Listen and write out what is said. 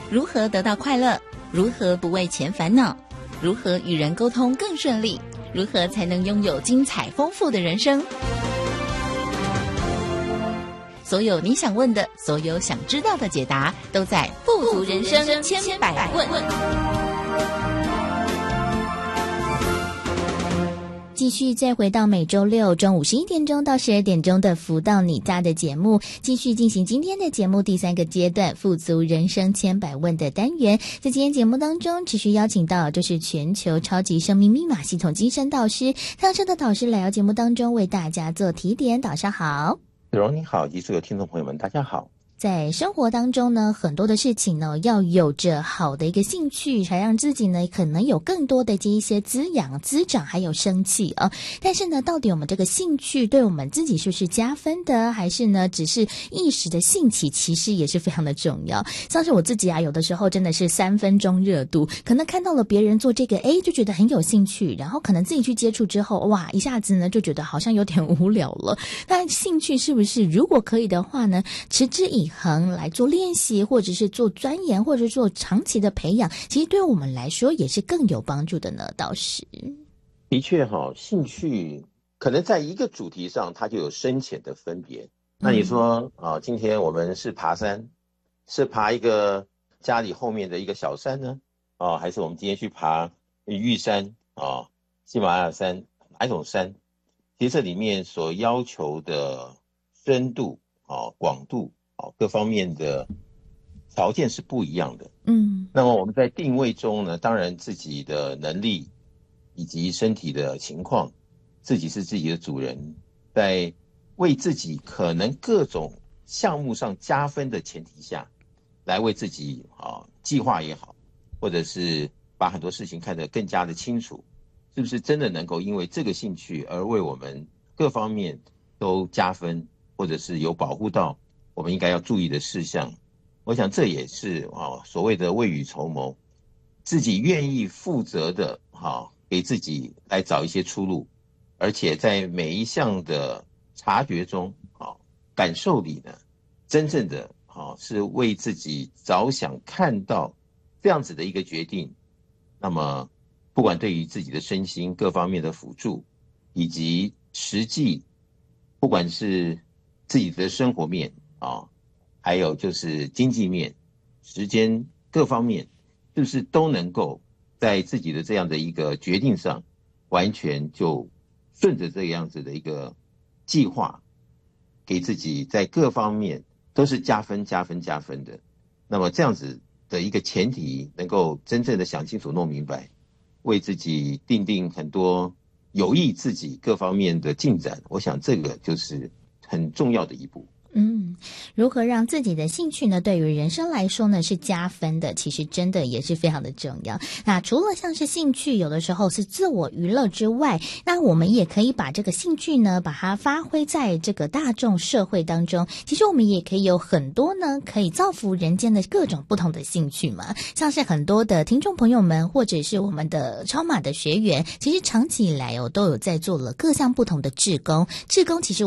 如何得到快乐？如何不为钱烦恼？如何与人沟通更顺利？如何才能拥有精彩丰富的人生？所有你想问的，所有想知道的解答，都在富足人生千百问。 继续再回到每周六中午11点钟到12点钟的福到你家的节目，继续进行今天的节目第3个阶段富足人生千百问的单元。在今天节目当中持续邀请到就是全球超级生命密码系统精神导师汤生的导师来到节目当中为大家做提点。导师好。 子荣你好，以及所有听众朋友们大家好。 在生活当中呢，很多的事情呢，要有着好的一个兴趣，才让自己呢可能有更多的这一些滋养、滋长，还有生气啊。但是呢，到底我们这个兴趣对我们自己是不是加分的，还是呢只是一时的兴起，其实也是非常的重要。像是我自己啊，有的时候真的是3分钟热度，可能看到了别人做这个，就觉得很有兴趣，然后可能自己去接触之后，哇，一下子呢就觉得好像有点无聊了。但兴趣是不是如果可以的话呢，持之以恒来做练习，或者是做钻研，或者是做长期的培养，其实对我们来说也是更有帮助的呢。倒是的确兴趣可能在一个主题上它就有深浅的分别。那你说今天我们是爬山，是爬一个家里后面的一个小山呢，还是我们今天去爬玉山喜马拉雅山，哪一种山？其实这里面所要求的深度广度各方面的条件是不一样的。那么我们在定位中呢，当然自己的能力以及身体的情况，自己是自己的主人，在为自己可能各种项目上加分的前提下，来为自己计划也好，或者是把很多事情看得更加的清楚，是不是真的能够因为这个兴趣而为我们各方面都加分，或者是有保护到我们应该要注意的事项。我想这也是所谓的未雨绸缪，自己愿意负责的给自己来找一些出路，而且在每一项的察觉中感受里呢，真正的是为自己着想，看到这样子的一个决定，那么不管对于自己的身心各方面的辅助，以及实际不管是自己的生活面还有就是经济面、时间各方面，是不是都能够在自己的这样的一个决定上，完全就顺着这样子的一个计划，给自己在各方面都是加分的。那么这样子的一个前提，能够真正的想清楚、弄明白，为自己定很多有益自己各方面的进展，我想这个就是很重要的一步。 如何让自己的兴趣呢，对于人生来说呢是加分的，其实真的也是非常的重要。那除了像是兴趣有的时候是自我娱乐之外，那我们也可以把这个兴趣呢把它发挥在这个大众社会当中。其实我们也可以有很多呢可以造福人间的各种不同的兴趣嘛，像是很多的听众朋友们或者是我们的超马的学员，其实长期以来都有在做了各项不同的志工。其实